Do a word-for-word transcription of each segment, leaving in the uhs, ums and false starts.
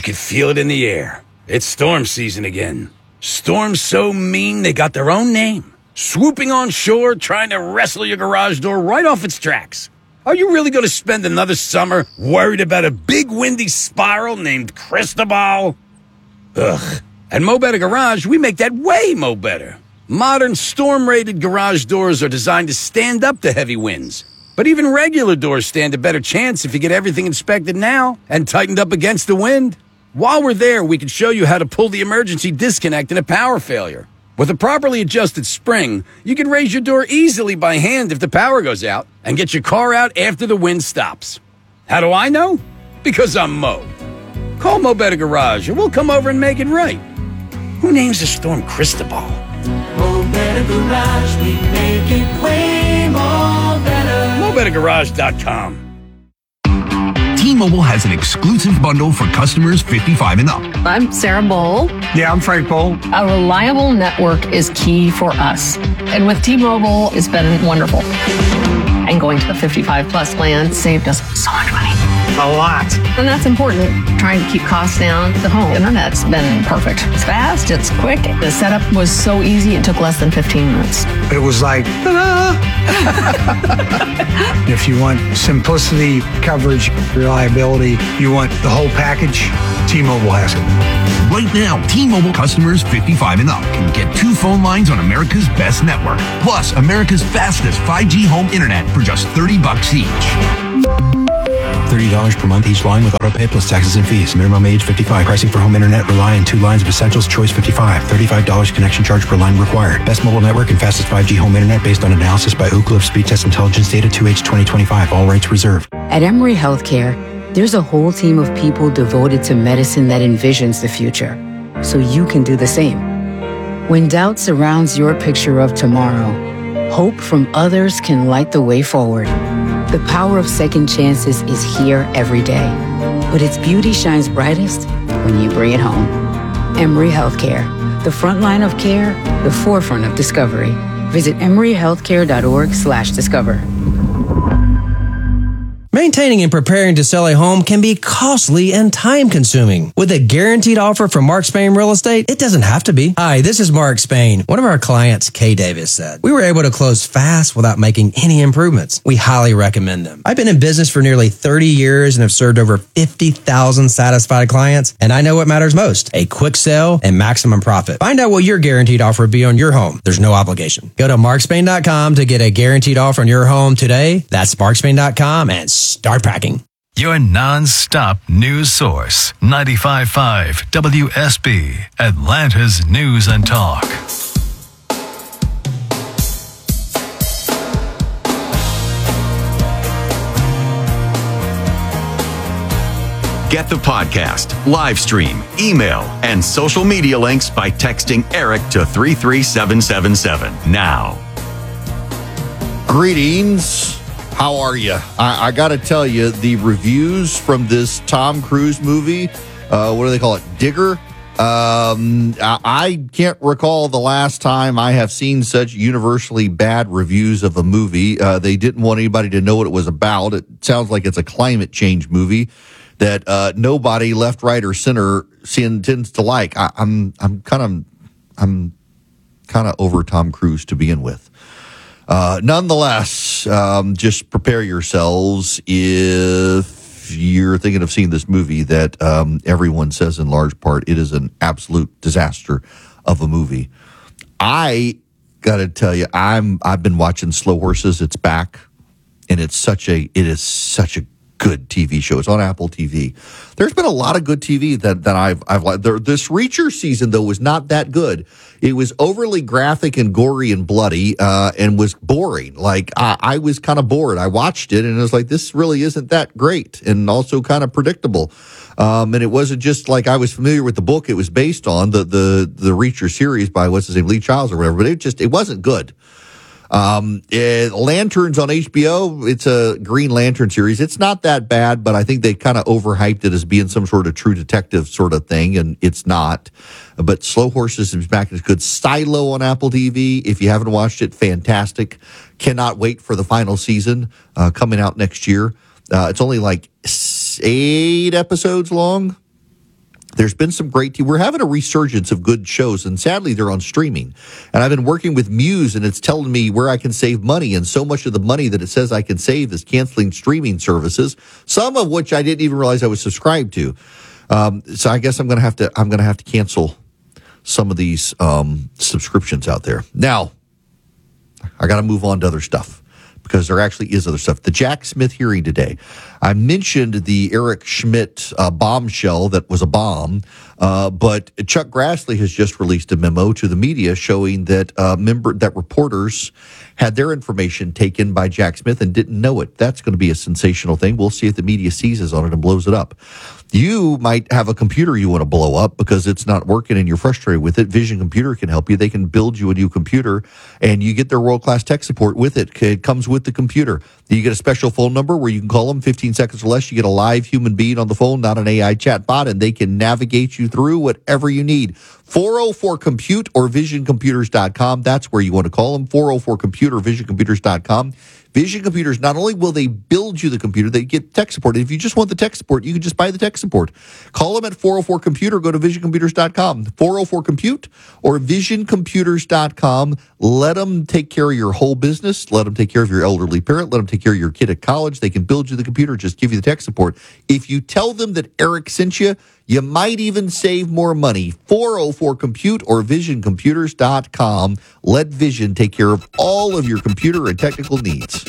You can feel it in the air. It's storm season again. Storms so mean they got their own name. Swooping on shore, trying to wrestle your garage door right off its tracks. Are you really going to spend another summer worried about a big windy spiral named Cristobal? Ugh. At Mo Better Garage, we make that way mo better. Modern storm-rated garage doors are designed to stand up to heavy winds. But even regular doors stand a better chance if you get everything inspected now and tightened up against the wind. While we're there, we can show you how to pull the emergency disconnect in a power failure. With a properly adjusted spring, you can raise your door easily by hand if the power goes out and get your car out after the wind stops. How do I know? Because I'm Mo. Call Mo Better Garage and we'll come over and make it right. Who names a storm Cristobal? Mo Better Garage, we make it way more better. Mo Better Garage dot com. T-Mobile has an exclusive bundle for customers fifty-five and up. I'm Sarah Bowl. Yeah, I'm Frank Bowl. A reliable network is key for us. And with T-Mobile, it's been wonderful. And going to the fifty-five plus plan saved us so much money. A lot. And that's important. Trying to keep costs down. The home internet's been perfect. It's fast, it's quick. The setup was so easy, it took less than fifteen minutes. It was like, ta-da! If you want simplicity, coverage, reliability, you want the whole package, T-Mobile has it. Right now, T-Mobile customers fifty-five and up can get two phone lines on America's best network, plus America's fastest five G home internet for just thirty bucks each. thirty dollars per month each line with autopay plus taxes and fees. Minimum age fifty-five. Pricing for home internet rely on two lines of Essentials Choice fifty-five. thirty-five dollars connection charge per line required. Best mobile network and fastest five G home internet based on analysis by Ookla of Speed Test Intelligence data two H twenty twenty-five. All rights reserved. At Emory Healthcare, there's a whole team of people devoted to medicine that envisions the future, so you can do the same. When doubt surrounds your picture of tomorrow, hope from others can light the way forward. The power of second chances is here every day, but its beauty shines brightest when you bring it home. Emory Healthcare, the front line of care, the forefront of discovery. Visit emory healthcare dot org slash discover. Maintaining and preparing to sell a home can be costly and time-consuming. With a guaranteed offer from Mark Spain Real Estate, it doesn't have to be. Hi, this is Mark Spain. One of our clients, Kay Davis, said, "We were able to close fast without making any improvements. We highly recommend them. I've been in business for nearly thirty years and have served over fifty thousand satisfied clients, and I know what matters most, a quick sale and maximum profit. Find out what your guaranteed offer would be on your home. There's no obligation. Go to mark spain dot com to get a guaranteed offer on your home today. That's mark spain dot com and start packing." Your non-stop news source, ninety-five point five W S B, Atlanta's News and Talk. Get the podcast, live stream, email, and social media links by texting Eric to three three seven seven seven now. Greetings. How are you? I, I got to tell you, the reviews from this Tom Cruise movie, uh, what do they call it? Digger? Um, I, I can't recall the last time I have seen such universally bad reviews of a movie. Uh, they didn't want anybody to know what it was about. It sounds like it's a climate change movie that uh, nobody, left, right, or center, tends to like. I, I'm, I'm kind of, I'm kind of over Tom Cruise to begin with. Uh, nonetheless, um, just prepare yourselves if you're thinking of seeing this movie that um, everyone says in large part it is an absolute disaster of a movie. I got to tell you, I'm I've been watching Slow Horses. It's back, and it's such a it is such a good T V show. It's on Apple T V. There's been a lot of good T V that that I've I've liked. This Reacher season though was not that good. It was overly graphic and gory and bloody, uh, and was boring. Like I, I was kind of bored. I watched it and it was like, this really isn't that great, and also kind of predictable. Um, and it wasn't just like I was familiar with the book it was based on, the the the Reacher series by what's his name, Lee Childs or whatever. But it just it wasn't good. Um, it, Lanterns on H B O, it's a Green Lantern series. It's not that bad, but I think they kind of overhyped it as being some sort of True Detective sort of thing, and it's not. But Slow Horses is back. It's good. Silo on Apple T V. If you haven't watched it, fantastic. Cannot wait for the final season uh, coming out next year. Uh, it's only like eight episodes long. There's been some great, we're having a resurgence of good shows, and sadly they're on streaming. And I've been working with Muse, and it's telling me where I can save money, and so much of the money that it says I can save is canceling streaming services, some of which I didn't even realize I was subscribed to. Um, so I guess I'm going to have to, I'm going to have to cancel some of these um, subscriptions out there. Now, I got to move on to other stuff, because there actually is other stuff. The Jack Smith hearing today. I mentioned the Eric Schmidt uh, bombshell that was a bomb, uh, but Chuck Grassley has just released a memo to the media showing that uh, member that reporters had their information taken by Jack Smith and didn't know it. That's going to be a sensational thing. We'll see if the media seizes on it and blows it up. You might have a computer you want to blow up because it's not working and you're frustrated with it. Vision Computer can help you. They can build you a new computer, and you get their world-class tech support with it. It comes with the computer. You get a special phone number where you can call them fifteen seconds or less. You get a live human being on the phone, not an A I chat bot, and they can navigate you through whatever you need. four oh four compute or vision computers dot com. That's where you want to call them, four oh four compute or vision computers dot com. Vision Computers, not only will they build you the computer, they get tech support. If you just want the tech support, you can just buy the tech support. Call them at four oh four compute or go to vision computers dot com. four oh four compute or vision computers dot com. Let them take care of your whole business. Let them take care of your elderly parent. Let them take care of your kid at college. They can build you the computer, just give you the tech support. If you tell them that Eric sent you, you might even save more money. four oh four compute or vision computers dot com. Let Vision take care of all of your computer and technical needs.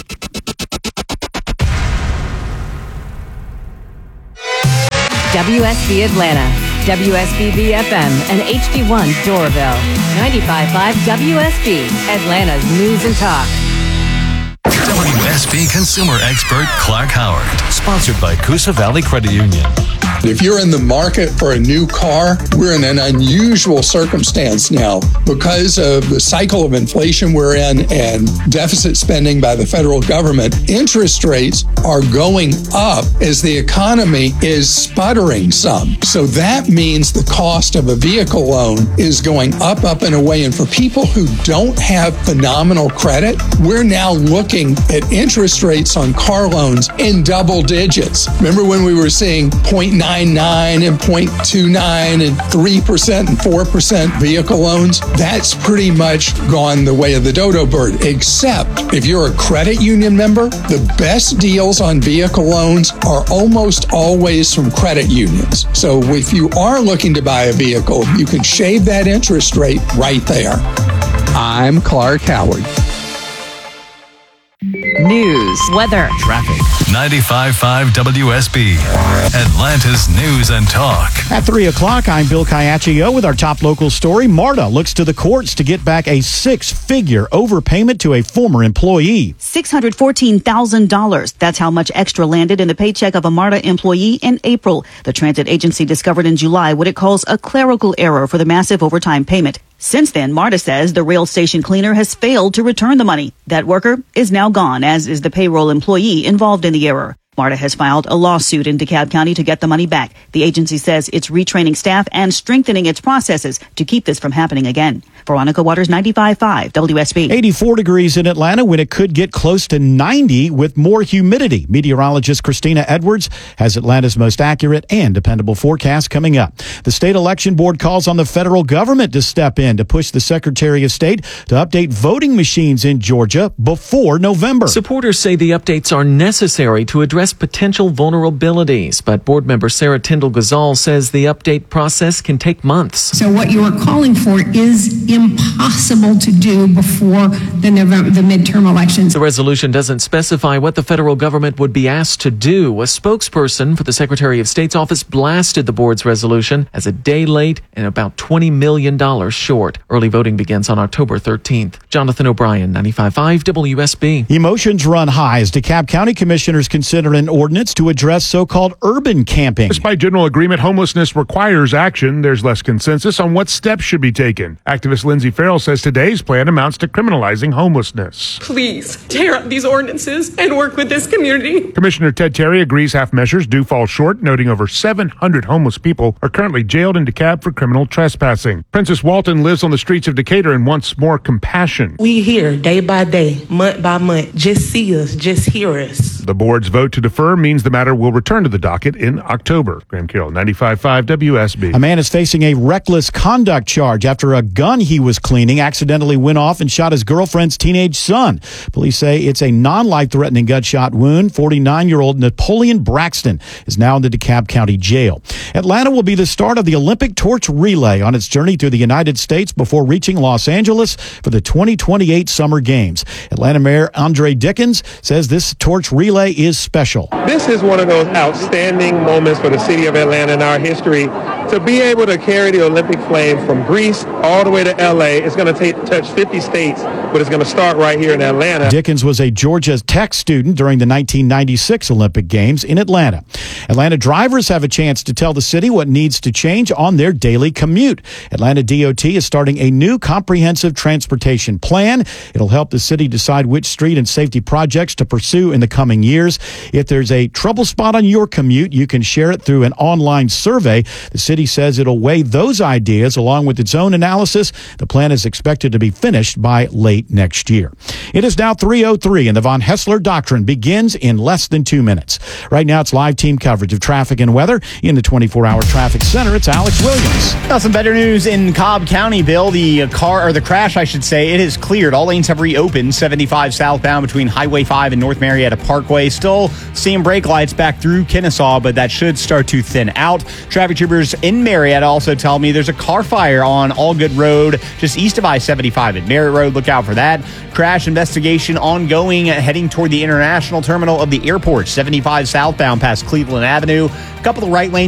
W S B Atlanta, W S B B F M, and H D one Doraville. ninety-five point five W S B, Atlanta's News and Talk. W S B consumer expert Clark Howard, sponsored by Coosa Valley Credit Union. If you're in the market for a new car, we're in an unusual circumstance now because of the cycle of inflation we're in and deficit spending by the federal government. Interest rates are going up as the economy is sputtering some. So that means the cost of a vehicle loan is going up, up, and away. And for people who don't have phenomenal credit, we're now looking at interest rates on car loans in double digits. Remember when we were seeing zero point nine nine and zero point two nine and three percent and four percent vehicle loans? That's pretty much gone the way of the dodo bird, except if you're a credit union member, the best deals on vehicle loans are almost always from credit unions. So if you are looking to buy a vehicle, you can shave that interest rate right there. I'm Clark Howard. News, weather, traffic. ninety-five point five W S B, Atlanta's News and Talk. At three o'clock, I'm Bill Caiaccio with our top local story. MARTA looks to the courts to get back a six-figure overpayment to a former employee. six hundred fourteen thousand dollars. That's how much extra landed in the paycheck of a MARTA employee in April. The transit agency discovered in July what it calls a clerical error for the massive overtime payment. Since then, MARTA says the rail station cleaner has failed to return the money. That worker is now gone, as is the payroll employee involved in the error. MARTA has filed a lawsuit in DeKalb County to get the money back. The agency says it's retraining staff and strengthening its processes to keep this from happening again. Veronica Waters, ninety-five point five W S B. eighty-four degrees in Atlanta when it could get close to ninety with more humidity. Meteorologist Christina Edwards has Atlanta's most accurate and dependable forecast coming up. The state election board calls on the federal government to step in to push the Secretary of State to update voting machines in Georgia before November. Supporters say the updates are necessary to address potential vulnerabilities, but board member Sarah Tyndall Gazal says the update process can take months. So what you are calling for is impossible to do before the November, the midterm elections. The resolution doesn't specify what the federal government would be asked to do. A spokesperson for the Secretary of State's office blasted the board's resolution as a day late and about twenty million dollars short. Early voting begins on October thirteenth. Jonathan O'Brien, ninety-five point five W S B. Emotions run high as DeKalb County commissioners consider an ordinance to address so-called urban camping. Despite general agreement, homelessness requires action. There's less consensus on what steps should be taken. Activists Mayor's Lindsay Farrell says today's plan amounts to criminalizing homelessness. Please tear up these ordinances and work with this community. Commissioner Ted Terry agrees half measures do fall short, noting over seven hundred homeless people are currently jailed in DeKalb for criminal trespassing. Princess Walton lives on the streets of Decatur and wants more compassion. We here day by day, month by month. Just see us, just hear us. The board's vote to defer means the matter will return to the docket in October. Graham Carroll, ninety-five point five W S B. A man is facing a reckless conduct charge after a gun he was cleaning accidentally went off and shot his girlfriend's teenage son. Police say it's a non-life-threatening gunshot wound. forty-nine-year-old Napoleon Braxton is now in the DeKalb County Jail. Atlanta will be the start of the Olympic torch relay on its journey through the United States before reaching Los Angeles for the twenty twenty-eight Summer Games. Atlanta Mayor Andre Dickens says this torch relay is special. This is one of those outstanding moments for the city of Atlanta in our history. To be able to carry the Olympic flame from Greece all the way to L A, it's going to take, touch fifty states, but it's going to start right here in Atlanta. Dickens was a Georgia Tech student during the nineteen ninety-six Olympic Games in Atlanta. Atlanta drivers have a chance to tell the city what needs to change on their daily commute. Atlanta D O T is starting a new comprehensive transportation plan. It'll help the city decide which street and safety projects to pursue in the coming years. If there's a trouble spot on your commute, you can share it through an online survey. The city says it'll weigh those ideas along with its own analysis. The plan is expected to be finished by late next year. It is now three oh three, and the Von Hessler Doctrine begins in less than two minutes. Right now, it's live team coverage of traffic and weather in the twenty-four hour traffic center. It's Alex Williams. Now, some better news in Cobb County, Bill. The car, or the crash, I should say, it is cleared. All lanes have reopened. seventy-five southbound between Highway five and North Marietta Parkway. Still seeing brake lights back through Kennesaw, but that should start to thin out. Traffic troopers in Marietta also tell me there's a car fire on Allgood Road, just east of I seventy-five at Merritt Road. Look out for that. Crash investigation ongoing, heading toward the international terminal of the airport. seventy-five southbound past Cleveland Avenue. A couple of right lane